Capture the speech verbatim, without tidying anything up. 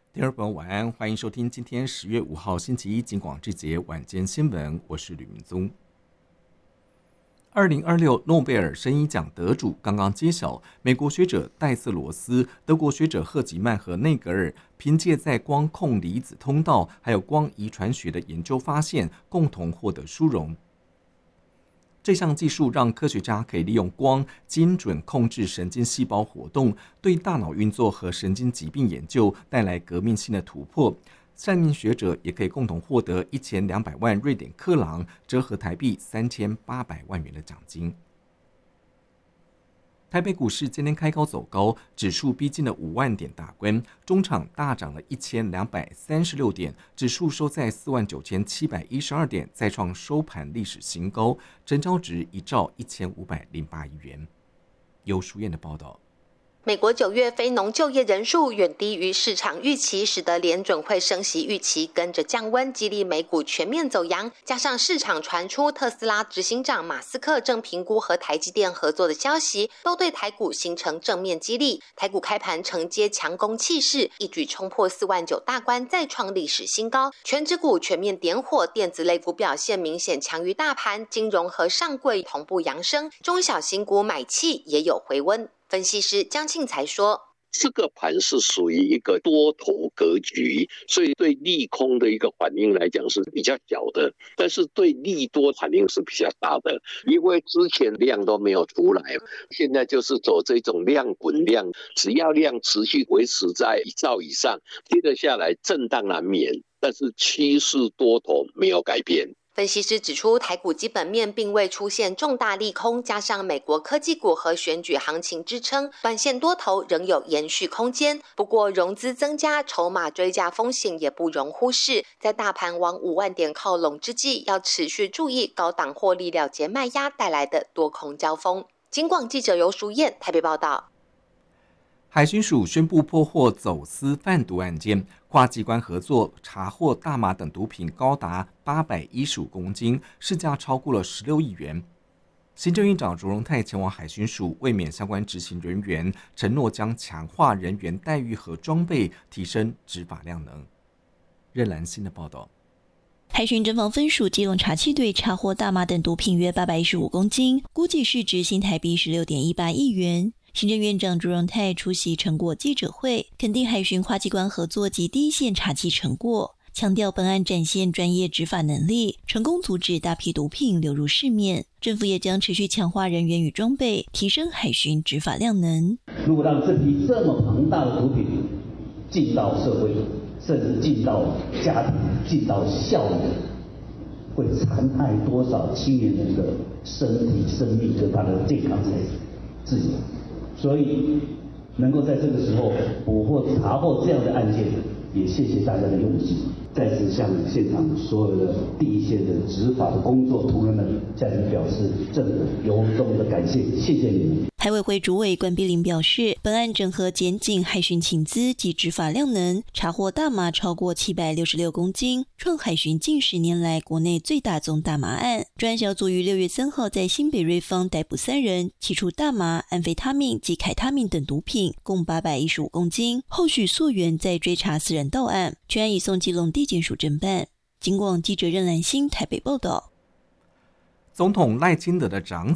听众朋友晚安，欢迎收听今天十月五号星期一警广这节晚间新闻，我是吕明宗。二零二六诺贝尔生医奖得主刚刚揭晓，美国学者戴瑟罗斯、德国学者赫吉曼和内格尔凭借在光控离子通道还有光遗传学的研究发现，共同获得殊荣。这项技术让科学家可以利用光精准控制神经细胞活动，对大脑运作和神经疾病研究带来革命性的突破。三名学者也可以共同获得一千两百万瑞典克朗，折合台币三千八百万元的奖金。台北股市今天开高走高，指数逼近了五万点大关，中场大涨了一千两百三十六点，指数收在四万九千七百一十二点，再创收盘历史新高，成交值一兆一千五百零八亿元。由淑燕的报道。 美国九月非农就业人数远低于市场预期，使得联准会升息预期跟着降温，激励美股全面走扬。加上市场传出特斯拉执行长马斯克正评估和台积电合作的消息，都对台股形成正面激励。台股开盘承接强攻气势，一举冲破四万九大关，再创历史新高。全指股全面点火，电子类股表现明显强于大盘，金融和上柜同步扬升，中小型股买气也有回温。分析师江庆才说， 这个盘是属于一个多头格局，所以对利空的一个反应来讲是比较小的，但是对利多反应是比较大的，因为之前量都没有出来，现在就是走这种量滚量，只要量持续维持在一兆以上，接着下来震荡难免，但是趋势多头没有改变。 分析师指出，台股基本面并未出现重大利空，加上美国科技股和选举行情支撑，短线多头仍有延续空间。不过融资增加、筹码追加风险也不容忽视。在大盘往五万点靠拢之际，要持续注意高档获利了结卖压带来的多空交锋。警广记者游淑燕台北报道。 海巡署宣布破获走私贩毒案件，跨机关合作查获大麻等毒品高达八百一十五公斤，市价超过了十六亿元。行政院长卓荣泰前往海巡署，慰勉相关执行人员，承诺将强化人员待遇和装备，提升执法量能。任兰欣的报道。 海巡侦防分署基隆查缉队查获大麻等毒品约八百一十五公斤，估计市值新台币十六点一八亿元。行政院长卓荣泰出席成果记者会，肯定海巡跨机关合作及第一线查缉成果，强调本案展现专业执法能力，成功阻止大批毒品流入市面。政府也将持续强化人员与装备，提升海巡执法量能。 如果让这批这么庞大的毒品进到社会，甚至进到家庭、进到校园，会残害多少青年人的身体、生命和他的健康才自由。所以能够在这个时候捕获查获这样的案件，也谢谢大家的用心。再次向现场所有的第一线的执法的工作同仁们向你表示郑由衷的感谢，谢谢你们。 海委会主委关碧玲表示，本案整合检警、海巡情资及执法量能，查获大麻超过七百六十六公斤，创海巡近十年来国内最大宗大麻案。专案小组于六月三号在新北瑞芳逮捕三人，起出大麻、安非他命及凯他命等毒品，共八百一十五公斤。后续溯源再追查四人盗案，全案移送基隆地检署侦办。警广记者任兰欣台北报道。 总统赖清德的长